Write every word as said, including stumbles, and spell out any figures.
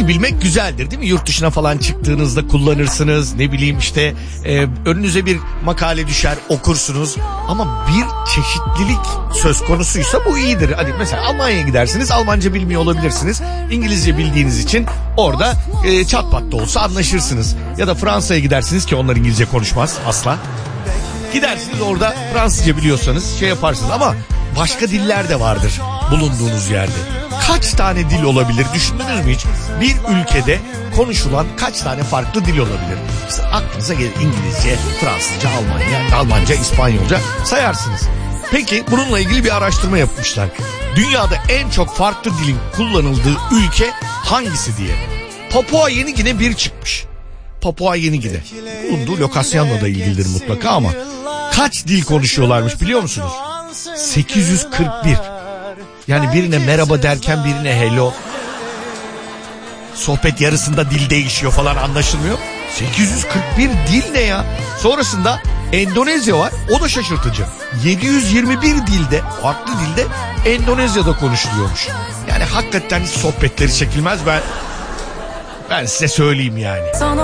dil bilmek güzeldir değil mi? Yurt dışına falan çıktığınızda kullanırsınız. Ne bileyim işte e, önünüze bir makale düşer, okursunuz. Ama bir çeşitlilik söz konusuysa bu iyidir. Hani mesela Almanya'ya gidersiniz, Almanca bilmiyor olabilirsiniz. İngilizce bildiğiniz için orada e, çat pat da olsa anlaşırsınız. Ya da Fransa'ya gidersiniz ki onlar İngilizce konuşmaz asla. Gidersiniz orada Fransızca biliyorsanız şey yaparsınız ama başka diller de vardır bulunduğunuz yerde. Kaç tane dil olabilir düşündünüz mü hiç? Bir ülkede konuşulan kaç tane farklı dil olabilir? İşte aklınıza gelir İngilizce, Fransızca, Almanya, Almanca, İspanyolca sayarsınız. Peki bununla ilgili bir araştırma yapmışlar. Dünyada en çok farklı dilin kullanıldığı ülke hangisi diye. Papua Yeni Gine bir çıkmış. Papua Yeni Gine. Bulunduğu lokasyonla da ilgilidir mutlaka ama kaç dil konuşuyorlarmış biliyor musunuz? sekiz yüz kırk bir. Yani birine merhaba derken birine hello. Sohbet yarısında dil değişiyor falan, anlaşılmıyor. sekiz yüz kırk bir dil ne ya? Sonrasında Endonezya var, o da şaşırtıcı. yedi yüz yirmi bir dilde, farklı dilde Endonezya'da konuşuluyormuş. Yani hakikaten hiç sohbetleri çekilmez, ben ben size söyleyeyim yani.